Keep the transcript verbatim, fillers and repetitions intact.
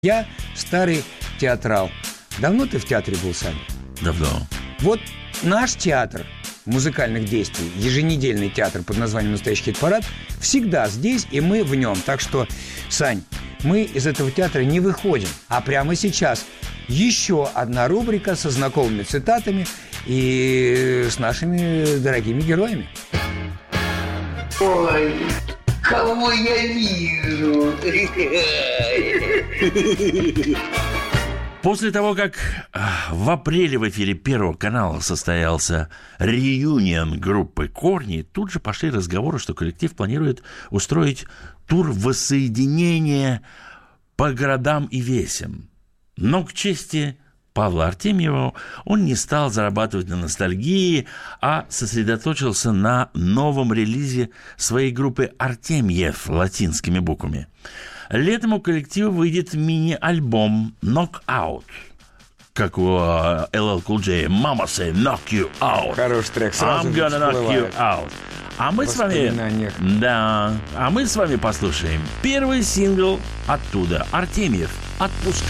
Я старый театрал. Давно ты в театре был, Сань? Давно. Вот наш театр музыкальных действий, еженедельный театр под названием «Настоящий хит-парад», всегда здесь, и мы в нем. Так что, Сань, мы из этого театра не выходим. А прямо сейчас еще одна рубрика со знакомыми цитатами и с нашими дорогими героями. Ой, кого я вижу? После того, как в апреле в эфире Первого канала состоялся реюнион группы «Корни», тут же пошли разговоры, что коллектив планирует устроить тур воссоединения по городам и весям. Но к чести Павла Артемьева он не стал зарабатывать на ностальгии, а сосредоточился на новом релизе своей группы «Артемьев» латинскими буквами. Летом у коллектива выйдет мини-альбом «Knockout», как у эл эл Cool J. «Mama say knock you out». Хороший трек, сразу I'm gonna knock you out. А мы с вами... Да. А мы с вами послушаем первый сингл оттуда. «Артемьев. Отпускай».